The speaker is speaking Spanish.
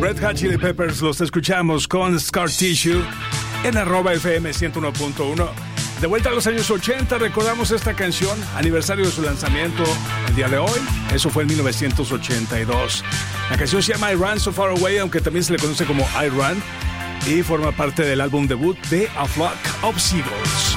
Red Hot Chili Peppers los escuchamos con Scar Tissue en @FM 101.1. De vuelta a los años 80, recordamos esta canción, aniversario de su lanzamiento el día de hoy. Eso fue en 1982. La canción se llama I Ran So Far Away, aunque también se le conoce como I Run, y forma parte del álbum debut de A Flock of Seagulls.